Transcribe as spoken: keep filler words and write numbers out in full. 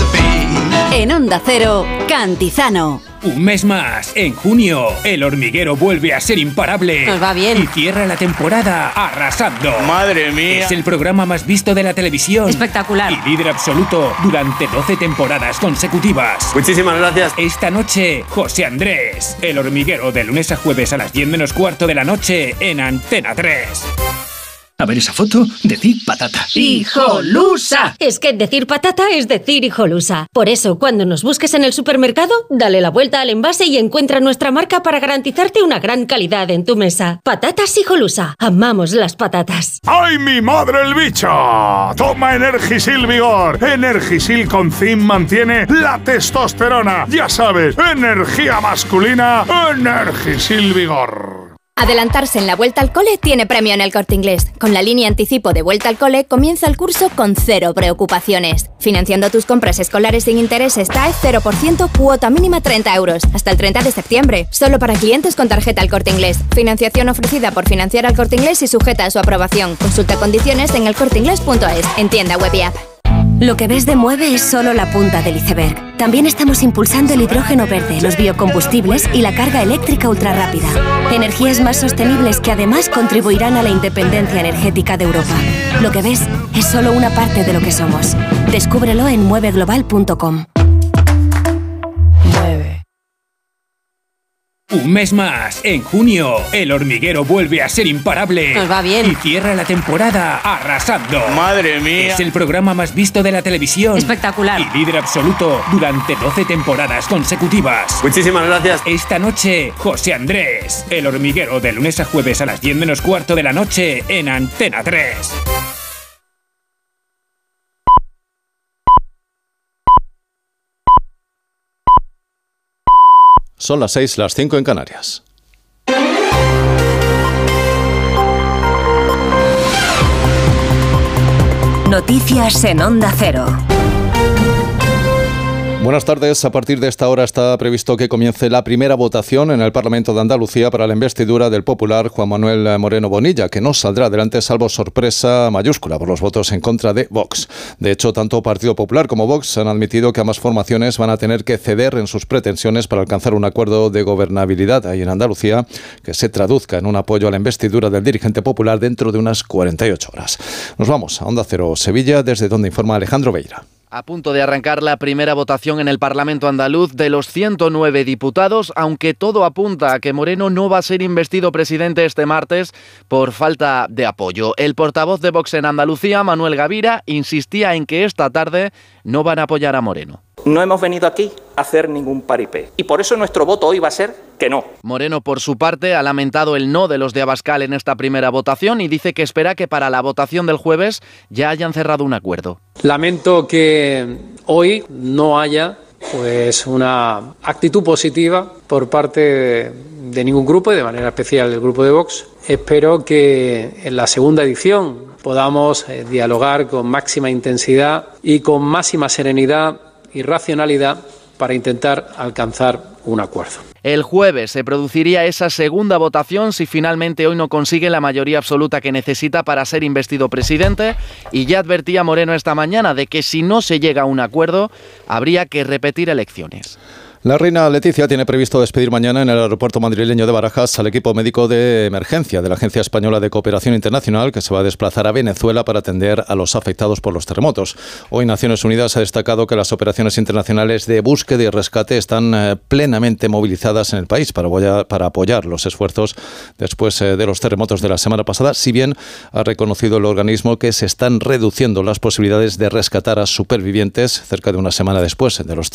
En Onda Cero, Cantizano. Un mes más, en junio, El Hormiguero vuelve a ser imparable. Nos va bien. Y cierra la temporada arrasando. ¡Madre mía! Es el programa más visto de la televisión. Espectacular. Y líder absoluto durante doce temporadas consecutivas. Muchísimas gracias. Esta noche, José Andrés. El Hormiguero, de lunes a jueves a las diez menos cuarto de la noche en Antena tres. A ver esa foto, decir patata. ¡Hijolusa! Es que decir patata es decir hijolusa. Por eso, cuando nos busques en el supermercado, dale la vuelta al envase y encuentra nuestra marca para garantizarte una gran calidad en tu mesa. Patatas Hijolusa. Amamos las patatas. ¡Ay, mi madre el bicho! Toma Energisil Vigor. Energisil con zinc mantiene la testosterona. Ya sabes, energía masculina, Energisil Vigor. Adelantarse en la Vuelta al Cole tiene premio en El Corte Inglés. Con la línea anticipo de Vuelta al Cole comienza el curso con cero preocupaciones. Financiando tus compras escolares sin intereses T A E cero por ciento, cuota mínima treinta euros. Hasta el treinta de septiembre. Solo para clientes con tarjeta El Corte Inglés. Financiación ofrecida por Financiar al Corte Inglés y sujeta a su aprobación. Consulta condiciones en el corte inglés punto es. En tienda web y app. Lo que ves de Mueve es solo la punta del iceberg. También estamos impulsando el hidrógeno verde, los biocombustibles y la carga eléctrica ultrarrápida. Energías más sostenibles que además contribuirán a la independencia energética de Europa. Lo que ves es solo una parte de lo que somos. Descúbrelo en mueve global punto com. Un mes más, en junio, El Hormiguero vuelve a ser imparable. Nos va bien. Y cierra la temporada arrasando. ¡Madre mía! Es el programa más visto de la televisión. Espectacular. Y líder absoluto durante doce temporadas consecutivas. Muchísimas gracias. Esta noche, José Andrés. El Hormiguero, de lunes a jueves a las diez menos cuarto de la noche en Antena tres. Son las seis, las cinco en Canarias. Noticias en Onda Cero. Buenas tardes. A partir de esta hora está previsto que comience la primera votación en el Parlamento de Andalucía para la investidura del popular Juan Manuel Moreno Bonilla, que no saldrá adelante salvo sorpresa mayúscula por los votos en contra de Vox. De hecho, tanto Partido Popular como Vox han admitido que ambas formaciones van a tener que ceder en sus pretensiones para alcanzar un acuerdo de gobernabilidad ahí en Andalucía que se traduzca en un apoyo a la investidura del dirigente popular dentro de unas cuarenta y ocho horas. Nos vamos a Onda Cero Sevilla, desde donde informa Alejandro Beira. A punto de arrancar la primera votación en el Parlamento andaluz de los ciento nueve diputados, aunque todo apunta a que Moreno no va a ser investido presidente este martes por falta de apoyo. El portavoz de Vox en Andalucía, Manuel Gavira, insistía en que esta tarde no van a apoyar a Moreno. No hemos venido aquí a hacer ningún paripé y por eso nuestro voto hoy va a ser que no. Moreno, por su parte, ha lamentado el no de los de Abascal en esta primera votación y dice que espera que para la votación del jueves ya hayan cerrado un acuerdo. Lamento que hoy no haya pues una actitud positiva por parte de, de ningún grupo y de manera especial del grupo de Vox. Espero que en la segunda edición podamos eh, dialogar con máxima intensidad y con máxima serenidad y racionalidad para intentar alcanzar un acuerdo. El jueves se produciría esa segunda votación si finalmente hoy no consigue la mayoría absoluta que necesita para ser investido presidente, y ya advertía Moreno esta mañana de que si no se llega a un acuerdo habría que repetir elecciones. La reina Leticia tiene previsto despedir mañana en el aeropuerto madrileño de Barajas al equipo médico de emergencia de la Agencia Española de Cooperación Internacional, que se va a desplazar a Venezuela para atender a los afectados por los terremotos. Hoy Naciones Unidas ha destacado que las operaciones internacionales de búsqueda y rescate están eh, plenamente movilizadas en el país para apoyar, para apoyar los esfuerzos después eh, de los terremotos de la semana pasada, si bien ha reconocido el organismo que se están reduciendo las posibilidades de rescatar a supervivientes cerca de una semana después de los